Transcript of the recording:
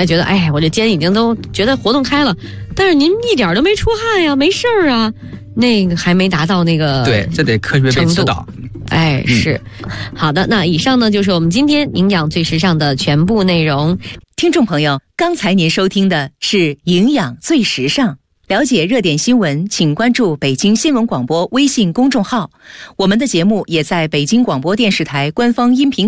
来觉得，哎，我这肩已经都觉得活动开了，但是您一点都没出汗呀，没事儿啊，那个还没达到那个对，这得科学被指导。 哎，是。好的，那以上呢就是我们今天营养最时尚的全部内容。 听众朋友，刚才您收听的是营养最时尚。了解热点新闻，请关注北京新闻广播微信公众号。我们的节目也在北京广播电视台官方音频